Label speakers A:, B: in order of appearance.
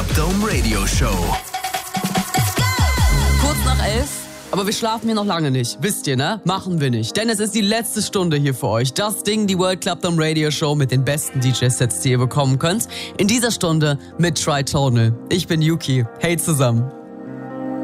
A: Club Dome Radio Show.
B: Kurz nach 11, aber wir schlafen hier noch lange nicht. Wisst ihr, ne? Machen wir nicht. Denn es ist die letzte Stunde hier für euch. Das Ding, die World Club Dome Radio Show mit den besten DJ-Sets, die ihr bekommen könnt. In dieser Stunde mit Tritonal. Ich bin Yuki. Hey zusammen.